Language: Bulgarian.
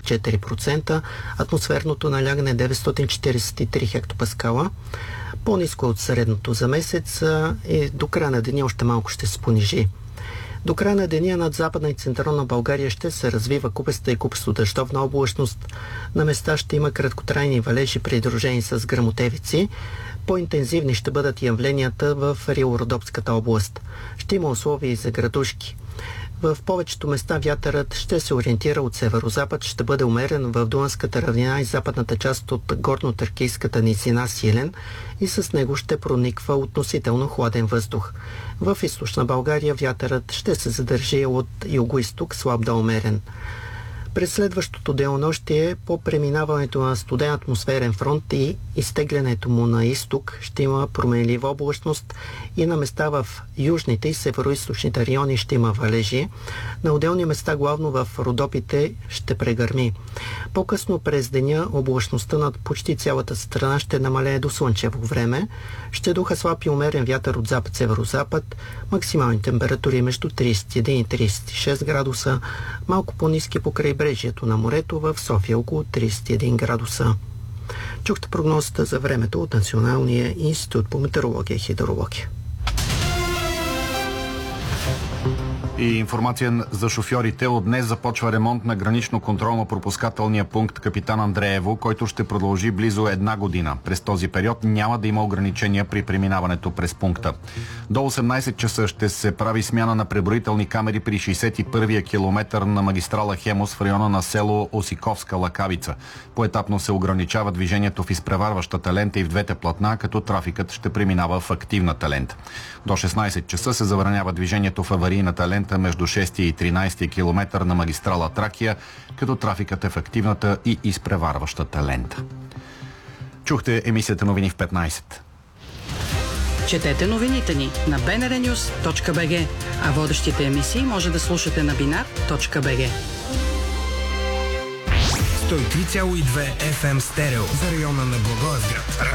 4%, атмосферното налягане е 943 хектопаскала, по-ниско от средното за месец и до края на деня още малко ще се понижи. До края на деня над Западна и Централна България ще се развива купеста и купесто-дъждовна облачност. На места ще има краткотрайни валежи, придружени с гръмотевици. По-интензивни ще бъдат явленията в Рило-Родопската област. Ще има условия и за градушки. В повечето места вятърът ще се ориентира от северозапад, ще бъде умерен в Дунавската равнина и западната част от горно-тракийската низина силен и с него ще прониква относително хладен въздух. В източна България вятърът ще се задържи от юго-исток слаб да умерен. През следващото денонощие по преминаването на студен атмосферен фронт и изтеглянето му на изток ще има променлива облачност и на места в южните и североизточните райони ще има валежи. На отделни места, главно в Родопите, ще прегърми. По-късно през деня облачността над почти цялата страна ще намалее до слънчево време. Ще духа слаб и умерен вятър от запад-северозапад. Максимални температури между 31 и 36 градуса. Малко по-ниски по крайбрежието на морето, в София около 31 градуса. Чухте прогнозата за времето от Националния институт по метеорология и хидрология. И информация за шофьорите. От днес започва ремонт на гранично-контролно-пропускателния пункт Капитан Андреево, който ще продължи близо една година. През този период няма да има ограничения при преминаването през пункта. До 18 часа ще се прави смяна на преброителни камери при 61-я километър на магистрала Хемус в района на село Осиковска Лакавица. Поетапно се ограничава движението в изпреварващата лента и в двете платна, като трафикът ще преминава в активната лента. До 16 часа се забранява движението в аварийната лента между 6 и 13 километър на магистрала Тракия, като трафикът е в активната и изпреварващата лента. Чухте емисията новини в 15. Четете новините ни на bnrnews.bg, а водещите емисии може да слушате на binar.bg. 103,2 FM стерео за района на Благоевград.